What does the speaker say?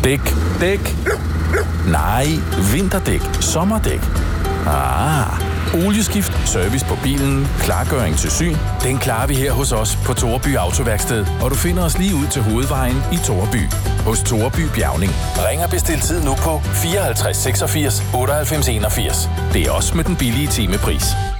Dæk. Nej, vinterdæk. Sommerdæk. Olieskift, service på bilen, klargøring til syn. Den klarer vi her hos os på Toreby Autoværksted, og du finder os lige ud til hovedvejen i Toreby. Hos Toreby Bjavning. Ring og bestil tid nu på 54 86 98 81. Det er også med den billige timepris.